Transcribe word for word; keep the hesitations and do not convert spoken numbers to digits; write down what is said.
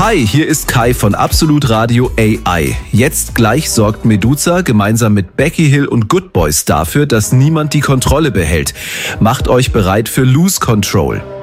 Hi, hier ist Kai von Absolut Radio A I. Jetzt gleich sorgt Meduza gemeinsam mit Becky Hill und Good Boys dafür, dass niemand die Kontrolle behält. Macht euch bereit für Lose Control.